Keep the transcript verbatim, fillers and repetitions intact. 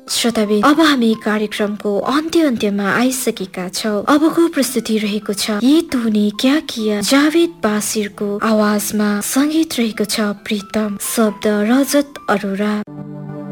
श्रोताबिन, अब हामी कार्यक्रमको अन्त्य अन्त्यमा आइसकेका छौं। अबको प्रस्तुति रहेको छ ये तूने क्या किया, जावेद बासिरको आवाजमा। संगीत रहेको छ प्रीतम, शब्द रजत अरोरा।